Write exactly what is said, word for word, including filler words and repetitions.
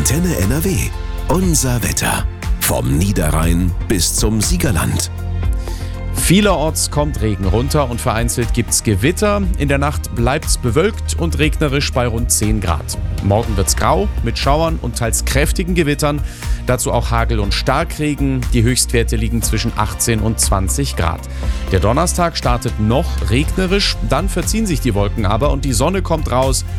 Antenne N R W. Unser Wetter. Vom Niederrhein bis zum Siegerland. Vielerorts kommt Regen runter und vereinzelt gibt's Gewitter. In der Nacht bleibt's bewölkt und regnerisch bei rund zehn Grad. Morgen wird's grau mit Schauern und teils kräftigen Gewittern. Dazu auch Hagel und Starkregen. Die Höchstwerte liegen zwischen achtzehn und zwanzig Grad. Der Donnerstag startet noch regnerisch, dann verziehen sich die Wolken aber und die Sonne kommt raus.